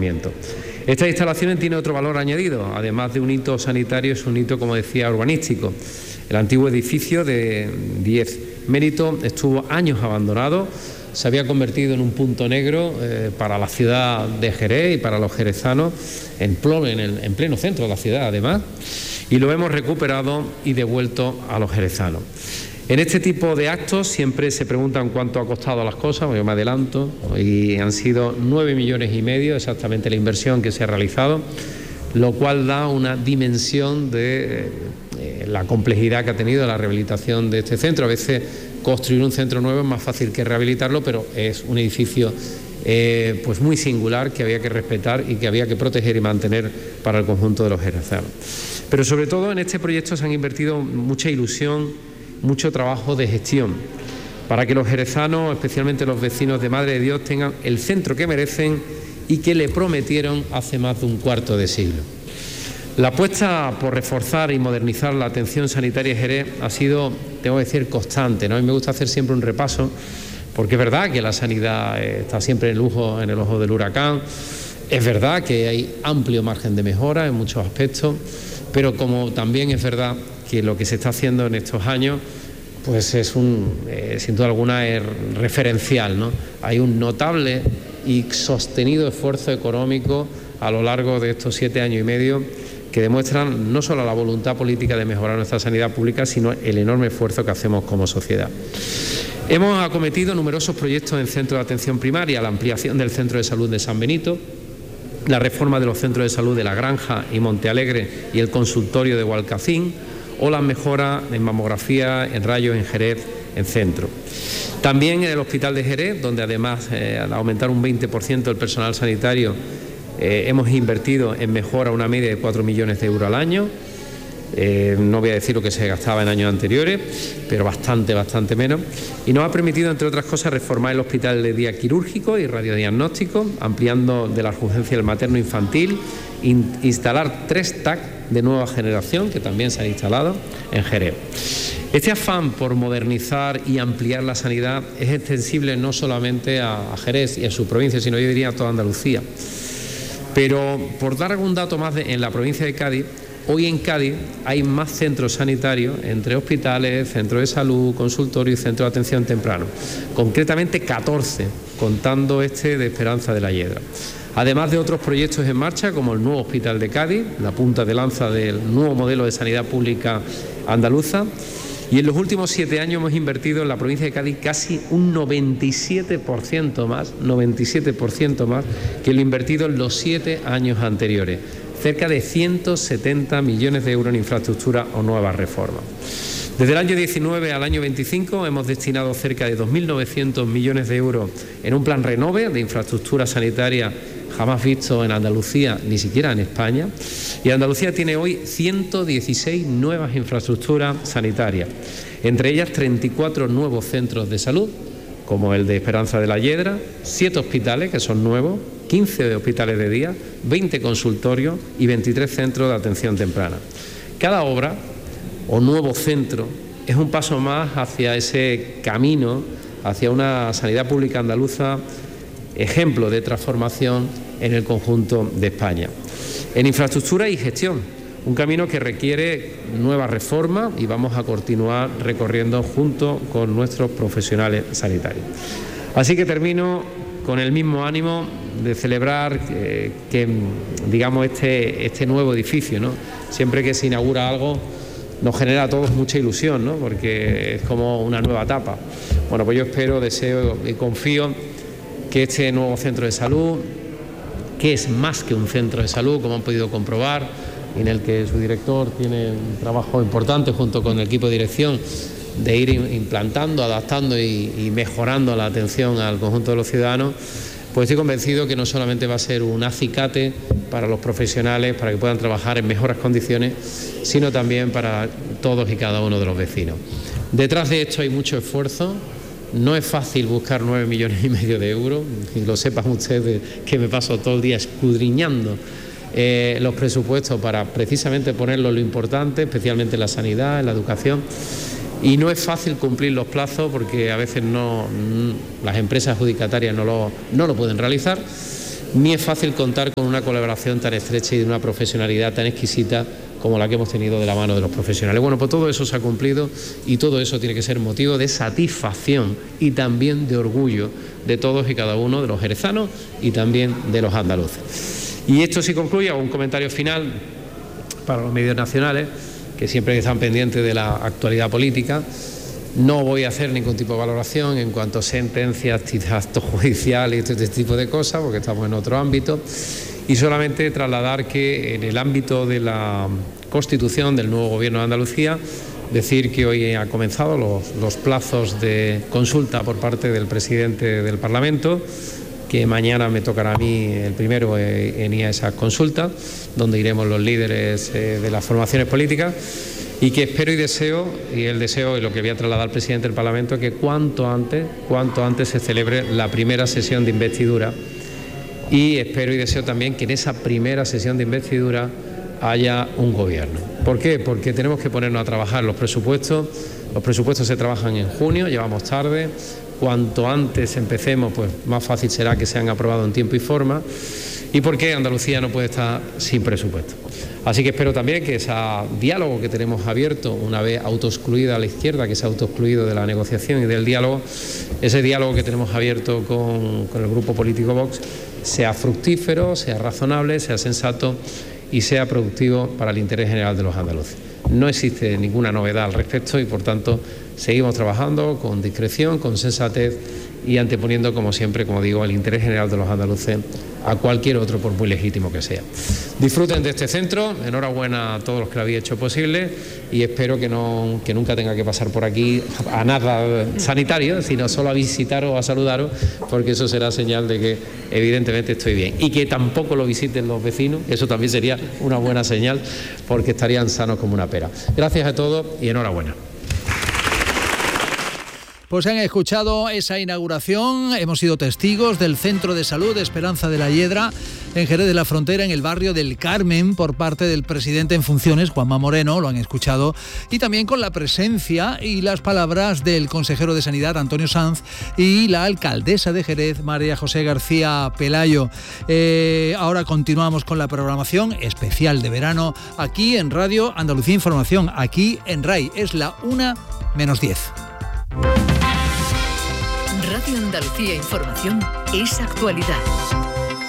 mantenimiento. Estas instalaciones tienen otro valor añadido, además de un hito sanitario, es un hito, como decía, urbanístico. El antiguo edificio de 10 méritos estuvo años abandonado, se había convertido en un punto negro para la ciudad de Jerez y para los jerezanos, en pleno centro de la ciudad además, y lo hemos recuperado y devuelto a los jerezanos. En este tipo de actos siempre se preguntan cuánto ha costado las cosas, yo me adelanto, y han sido 9,5 millones exactamente la inversión que se ha realizado, lo cual da una dimensión de la complejidad que ha tenido la rehabilitación de este centro. A veces construir un centro nuevo es más fácil que rehabilitarlo, pero es un edificio pues muy singular que había que respetar y que había que proteger y mantener para el conjunto de los jerezanos. Pero sobre todo en este proyecto se han invertido mucha ilusión, mucho trabajo de gestión, para que los jerezanos, especialmente los vecinos de Madre de Dios, tengan el centro que merecen y que le prometieron hace más de un cuarto de siglo. La apuesta por reforzar y modernizar la atención sanitaria en Jerez ha sido, tengo que decir, constante, ¿no? A mí me gusta hacer siempre un repaso, porque es verdad que la sanidad está siempre en el ojo del huracán, es verdad que hay amplio margen de mejora en muchos aspectos, pero como también es verdad que lo que se está haciendo en estos años pues es sin duda alguna es referencial, ¿no? Hay un notable y sostenido esfuerzo económico a lo largo de estos 7 años y medio que demuestran no solo la voluntad política de mejorar nuestra sanidad pública, sino el enorme esfuerzo que hacemos como sociedad. Hemos acometido numerosos proyectos en centros de atención primaria, la ampliación del Centro de Salud de San Benito, la reforma de los centros de salud de La Granja y Montealegre y el consultorio de Hualcacín, o las mejoras en mamografía, en rayos en Jerez, en centro. También en el Hospital de Jerez, donde además al aumentar un 20% el personal sanitario, hemos invertido en mejora una media de 4 millones de euros al año. No voy a decir lo que se gastaba en años anteriores, pero bastante menos. Y nos ha permitido, entre otras cosas, reformar el hospital de día quirúrgico y radiodiagnóstico, ampliando de la urgencia del materno-infantil, instalar 3 TAC de nueva generación, que también se han instalado en Jerez. Este afán por modernizar y ampliar la sanidad es extensible no solamente a Jerez y a su provincia, sino yo diría a toda Andalucía. Pero por dar algún dato más en la provincia de Cádiz, hoy en Cádiz hay más centros sanitarios, entre hospitales, centros de salud, consultorios y centros de atención temprano. Concretamente 14, contando este de Esperanza de la Hiedra. Además de otros proyectos en marcha, como el nuevo Hospital de Cádiz, la punta de lanza del nuevo modelo de sanidad pública andaluza. Y en los últimos 7 años hemos invertido en la provincia de Cádiz casi un 97% más que lo invertido en los 7 años anteriores. Cerca de 170 millones de euros en infraestructura o nuevas reformas. Desde el año 19 al año 25 hemos destinado cerca de 2.900 millones de euros en un plan Renove de infraestructura sanitaria jamás visto en Andalucía, ni siquiera en España. Y Andalucía tiene hoy 116 nuevas infraestructuras sanitarias, entre ellas 34 nuevos centros de salud, como el de Esperanza de la Hiedra, 7 hospitales que son nuevos, 15 hospitales de día, 20 consultorios y 23 centros de atención temprana. Cada obra o nuevo centro es un paso más hacia ese camino, hacia una sanidad pública andaluza, ejemplo de transformación en el conjunto de España. En infraestructura y gestión, un camino que requiere nueva reforma y vamos a continuar recorriendo junto con nuestros profesionales sanitarios. Así que termino con el mismo ánimo de celebrar que digamos este nuevo edificio, ¿no? Siempre que se inaugura algo nos genera a todos mucha ilusión, ¿no? Porque es como una nueva etapa. Bueno, pues yo espero, deseo y confío que este nuevo centro de salud, que es más que un centro de salud, como han podido comprobar, en el que su director tiene un trabajo importante junto con el equipo de dirección de ir implantando, adaptando y mejorando la atención al conjunto de los ciudadanos, pues estoy convencido que no solamente va a ser un acicate para los profesionales, para que puedan trabajar en mejores condiciones, sino también para todos y cada uno de los vecinos. Detrás de esto hay mucho esfuerzo. No es fácil buscar 9,5 millones de euros, y lo sepan ustedes que me paso todo el día escudriñando los presupuestos para precisamente ponerlo lo importante, especialmente en la sanidad, en la educación. Y no es fácil cumplir los plazos porque a veces las empresas adjudicatarias no lo pueden realizar, ni es fácil contar con una colaboración tan estrecha y de una profesionalidad tan exquisita como la que hemos tenido de la mano de los profesionales. Bueno, pues todo eso se ha cumplido y todo eso tiene que ser motivo de satisfacción y también de orgullo de todos y cada uno de los jerezanos y también de los andaluces. Y esto sí concluye, hago un comentario final para los medios nacionales, que siempre están pendientes de la actualidad política. No voy a hacer ningún tipo de valoración en cuanto a sentencias, actos judiciales y este tipo de cosas, porque estamos en otro ámbito, y solamente trasladar que en el ámbito de la constitución del nuevo Gobierno de Andalucía, decir que hoy ha comenzado los plazos de consulta por parte del presidente del Parlamento, que mañana me tocará a mí el primero en ir a esas consultas, donde iremos los líderes de las formaciones políticas, y que espero y deseo, y el deseo es lo que voy a trasladar al presidente del Parlamento, que cuanto antes se celebre la primera sesión de investidura, y espero y deseo también que en esa primera sesión de investidura haya un gobierno. ¿Por qué? Porque tenemos que ponernos a trabajar los presupuestos se trabajan en junio, llevamos tarde. Cuanto antes empecemos, pues más fácil será que sean aprobados en tiempo y forma. ¿Y por qué Andalucía no puede estar sin presupuesto? Así que espero también que ese diálogo que tenemos abierto, una vez autoexcluida a la izquierda, que se ha autoexcluido de la negociación y del diálogo, ese diálogo que tenemos abierto con el grupo político Vox, sea fructífero, sea razonable, sea sensato y sea productivo para el interés general de los andaluces. No existe ninguna novedad al respecto y, por tanto, seguimos trabajando con discreción, con sensatez y anteponiendo, como siempre, como digo, el interés general de los andaluces a cualquier otro, por muy legítimo que sea. Disfruten de este centro, enhorabuena a todos los que lo habéis hecho posible y espero que nunca tenga que pasar por aquí a nada sanitario, sino solo a visitaros o a saludaros, porque eso será señal de que evidentemente estoy bien. Y que tampoco lo visiten los vecinos, eso también sería una buena señal, porque estarían sanos como una pera. Gracias a todos y enhorabuena. Pues han escuchado esa inauguración, hemos sido testigos del Centro de Salud Esperanza de la Hiedra en Jerez de la Frontera, en el barrio del Carmen, por parte del presidente en funciones, Juanma Moreno, lo han escuchado, y también con la presencia y las palabras del consejero de Sanidad, Antonio Sanz, y la alcaldesa de Jerez, María José García Pelayo. Ahora continuamos con la programación especial de verano aquí en Radio Andalucía Información, aquí en RAI, es la 1:10. Radio Andalucía Información es actualidad.